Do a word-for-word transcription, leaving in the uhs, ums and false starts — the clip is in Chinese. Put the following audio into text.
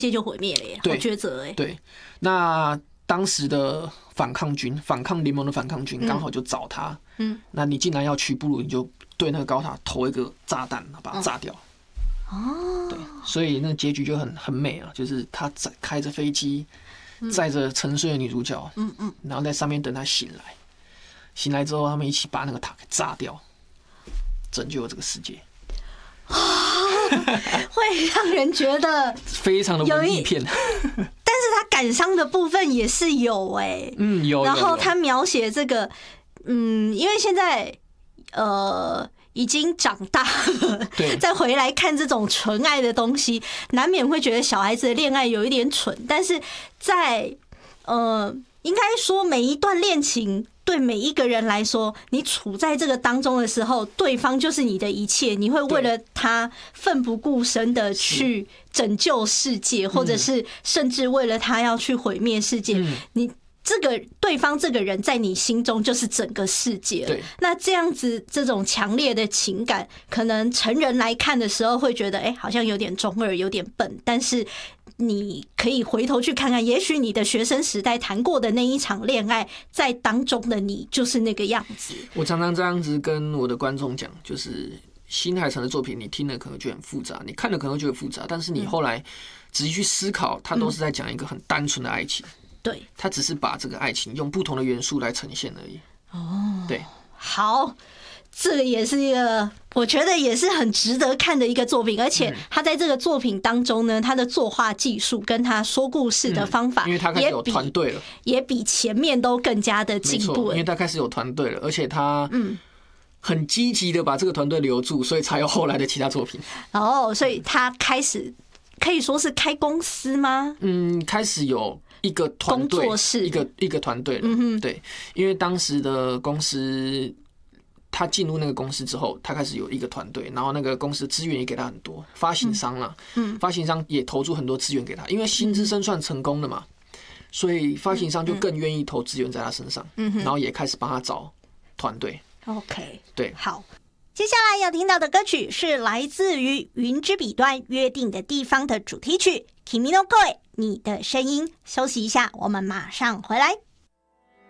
界就毁灭了耶，好抉择哎。 对，那当时的反抗军、反抗联盟的反抗军刚好就找他，嗯，那你既然要去，不如你就对那个高塔投一个炸弹，把它炸掉。哦，对，所以那结局就很很美啊，就是他载开着飞机，载着沉睡的女主角，嗯嗯，然后在上面等她醒来，醒来之后他们一起把那个塔给炸掉，拯救了这个世界。 会让人觉得非常的文艺片， 但是他感伤的部分也是有哎、欸， 嗯有， 然后他描写这个，嗯，因为现在呃已经长大了， 对， 再回来看这种纯爱的东西，难免会觉得小孩子的恋爱有一点蠢，但是在呃，应该说每一段恋情。对每一个人来说，你处在这个当中的时候，对方就是你的一切，你会为了他奋不顾身的去拯救世界，或者是甚至为了他要去毁灭世界。你这个对方这个人在你心中就是整个世界了。那这样子这种强烈的情感，可能成人来看的时候会觉得，哎，好像有点中二，有点笨，但是。你可以回头去看看，也许你的学生时代谈过的那一场恋爱，在当中的你就是那个样子。 我常常这样子跟我的观众讲，就是新海诚的作品，你听了可能觉得很复杂，你看了可能觉得复杂，但是你后来仔细去思考，他都是在讲一个很单纯的爱情。 对， 他只是把这个爱情用不同的元素来呈现而已。哦，对， 好。这个也是一个，我觉得也是很值得看的一个作品，而且他在这个作品当中呢，他的作画技术跟他说故事的方法， 因为他开始有团队了， 也比前面都更加的进步。 因为他开始有团队了，而且他嗯很积极的把这个团队留住，所以才有后来的其他作品。 哦，所以他开始可以说是开公司吗？ 嗯，开始有一个团队，工作室，一个一个团队了。嗯哼，对，因为当时的公司。他进入那个公司之后，他开始有一个团队，然后那个公司资源也给他很多，发行商啦，嗯，发行商也投注很多资源给他，因为新之声算成功的嘛，所以发行商就更愿意投资源在他身上，嗯，然后也开始帮他找团队。 OK， 对， 好，接下来要听到的歌曲是来自于《云之彼端约定的地方》的主题曲《Kimi no Koi》，你的声音。休息一下，我们马上回来。